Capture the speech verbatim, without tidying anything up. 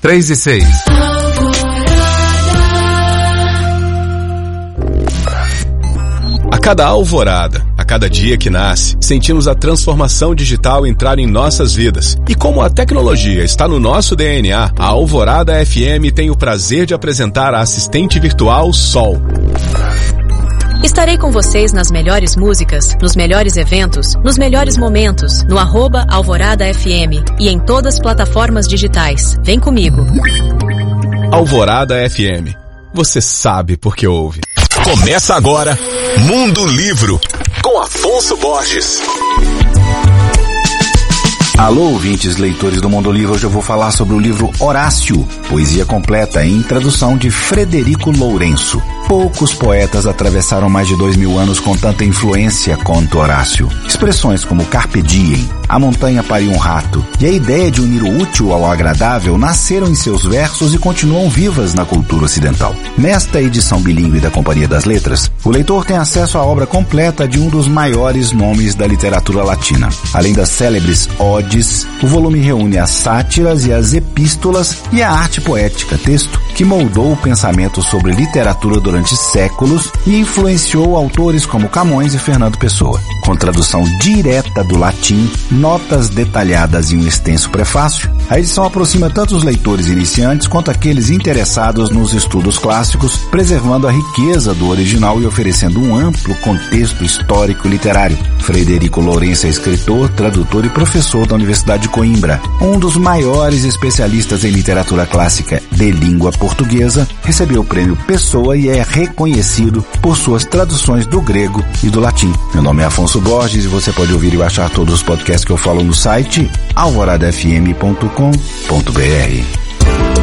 três e seis. A cada alvorada, a cada dia que nasce, sentimos a transformação digital entrar em nossas vidas. E como a tecnologia está no nosso D N A, a Alvorada F M tem o prazer de apresentar a assistente virtual Sol. Estarei com vocês nas melhores músicas, nos melhores eventos, nos melhores momentos, no arroba Alvorada F M e em todas as plataformas digitais. Vem comigo. Alvorada F M. Você sabe porque ouve. Começa agora Mundo Livro, com Afonso Borges. Alô, ouvintes, leitores do Mundo Livro. Hoje eu vou falar sobre o livro Horácio, poesia completa em tradução de Frederico Lourenço. Poucos poetas atravessaram mais de dois mil anos com tanta influência quanto Horácio. Expressões como carpe diem, a montanha pariu um rato e a ideia de unir o útil ao agradável nasceram em seus versos e continuam vivas na cultura ocidental. Nesta edição bilíngue da Companhia das Letras, o leitor tem acesso à obra completa de um dos maiores nomes da literatura latina. Além das célebres odes, o volume reúne as sátiras e as epístolas e a arte poética, texto que moldou o pensamento sobre literatura durante séculos e influenciou autores como Camões e Fernando Pessoa. Com tradução direta do latim, notas detalhadas e um extenso prefácio, a edição aproxima tanto os leitores iniciantes quanto aqueles interessados nos estudos clássicos, preservando a riqueza do original e oferecendo um amplo contexto histórico e literário. Frederico Lourenço é escritor, tradutor e professor da Universidade de Coimbra, um dos maiores especialistas em literatura clássica de língua portuguesa, recebeu o prêmio Pessoa e é reconhecido por suas traduções do grego e do latim. Meu nome é Afonso Borges e você pode ouvir e baixar todos os podcasts que eu falo no site alvorada f m ponto com ponto b r.